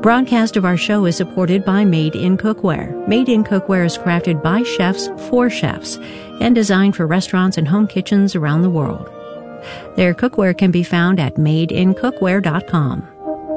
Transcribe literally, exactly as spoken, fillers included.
Broadcast of our show is supported by Made in Cookware. Made in Cookware is crafted by chefs for chefs and designed for restaurants and home kitchens around the world. Their cookware can be found at made in cookware dot com.